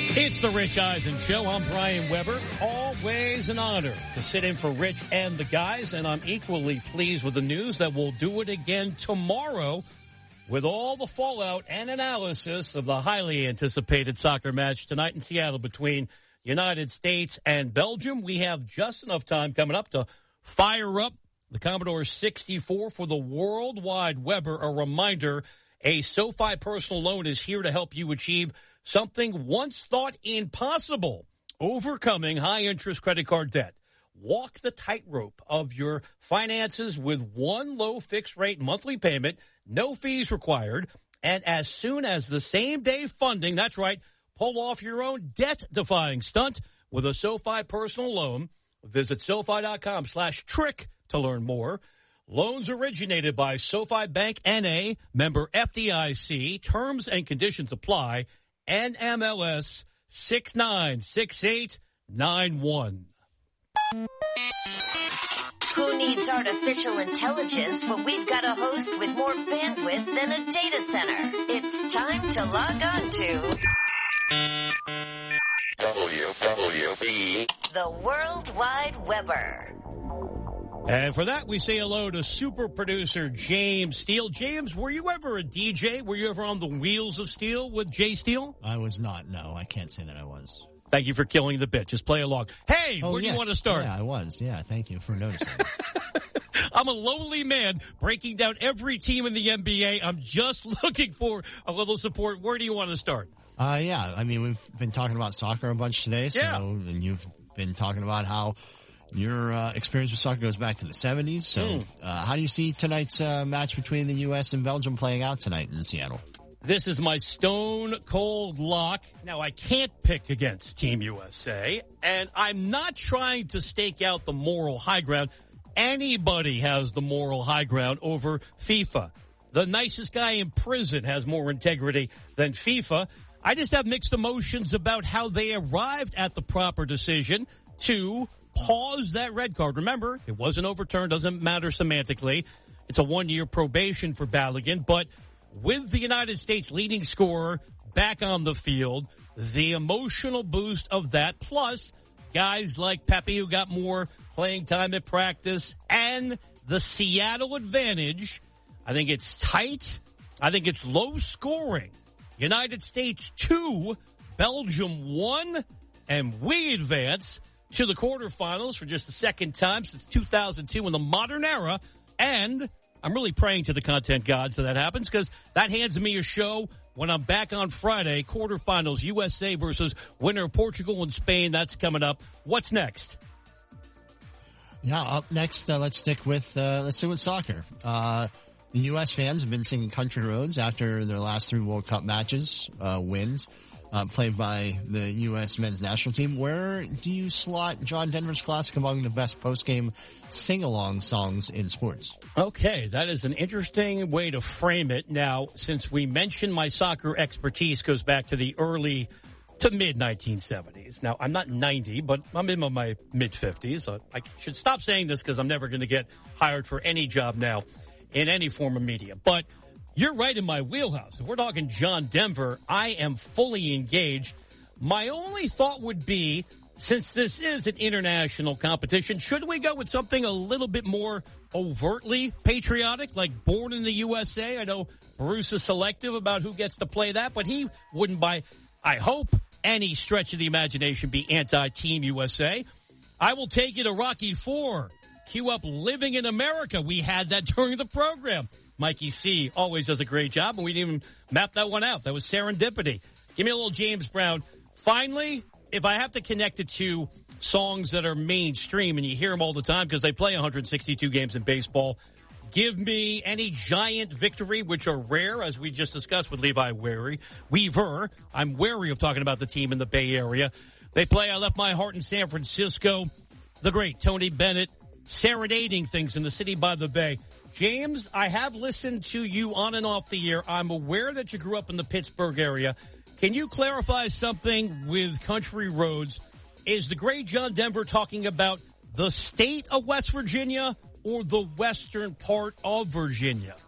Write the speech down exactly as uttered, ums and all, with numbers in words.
It's the Rich Eisen Show. I'm Brian Weber. Always an honor to sit in for Rich and the guys, and I'm equally pleased with the news that we'll do it again tomorrow with all the fallout and analysis of the highly anticipated soccer match tonight in Seattle between United States and Belgium. We have just enough time coming up to fire up the Commodore sixty-four for the Worldwide Weber. A reminder, a SoFi personal loan is here to help you achieve something once thought impossible: overcoming high-interest credit card debt. Walk the tightrope of your finances with one low fixed-rate monthly payment, no fees required, and as soon as the same-day funding, that's right, pull off your own debt-defying stunt with a SoFi personal loan. Visit SoFi.com slash trick to learn more. Loans originated by SoFi Bank N A, member F D I C. Terms and conditions apply. N M L S six nine six eight nine one. Who needs artificial intelligence when we've got a host with more bandwidth than a data center? It's time to log on to W W B, the Worldwide Weber. And for that, we say hello to super producer James Steele. James, were you ever a D J? Were you ever on the Wheels of Steel with Jay Steele? I was not, no. I can't say that I was. Thank you for killing the bit. Just play along. Hey, oh, where yes. do you want to start? Yeah, I was. Yeah, thank you for noticing. I'm a lonely man breaking down every team in the N B A. I'm just looking for a little support. Where do you want to start? Uh, yeah, I mean, we've been talking about soccer a bunch today. So, yeah. And you've been talking about how your uh, experience with soccer goes back to the seventies. So mm. uh, how do you see tonight's uh, match between the U S and Belgium playing out tonight in Seattle? This is my stone cold lock. Now, I can't pick against Team U S A, and I'm not trying to stake out the moral high ground. Anybody has the moral high ground over FIFA. The nicest guy in prison has more integrity than FIFA. I just have mixed emotions about how they arrived at the proper decision to pause that red card. Remember, it wasn't overturned, doesn't matter semantically. It's a one-year probation for Balogun, but with the United States leading scorer back on the field, the emotional boost of that, plus guys like Pepe who got more playing time at practice, and the Seattle advantage, I think it's tight. I think it's low scoring. United States two, Belgium one, and we advance to the quarterfinals for just the second time since two thousand two in the modern era. And I'm really praying to the content gods that that happens, because that hands me a show when I'm back on Friday. Quarterfinals, U S A versus winner of Portugal and Spain. That's coming up. What's next? Yeah, up next, uh, let's stick with, uh, let's stick with soccer. Uh, the U S fans have been singing Country Roads after their last three World Cup matches, uh, wins. Uh, played by the U S men's national team. Where do you slot John Denver's Classic among the best post-game sing-along songs in sports? Okay, that is an interesting way to frame it. Now, since we mentioned my soccer expertise goes back to the early to mid nineteen seventies. Now, I'm not ninety, but I'm in my mid-fifties. So I should stop saying this because I'm never going to get hired for any job now in any form of media. But you're right in my wheelhouse. If we're talking John Denver, I am fully engaged. My only thought would be, since this is an international competition, should we go with something a little bit more overtly patriotic, like Born in the U S A? I know Bruce is selective about who gets to play that, but he wouldn't, by, I hope, any stretch of the imagination be anti-Team U S A. I will take you to Rocky four. Cue up Living in America. We had that during the program. Mikey C. always does a great job, and we didn't even map that one out. That was serendipity. Give me a little James Brown. Finally, if I have to connect it to songs that are mainstream, and you hear them all the time because they play one hundred sixty-two games in baseball, give me any giant victory, which are rare, as we just discussed with Levi Wary. Weaver. I'm wary of talking about the team in the Bay Area. They play I Left My Heart in San Francisco. The great Tony Bennett serenading things in the city by the Bay. James, I have listened to you on and off the air. I'm aware that you grew up in the Pittsburgh area. Can you clarify something with Country Roads? Is the great John Denver talking about the state of West Virginia or the western part of Virginia?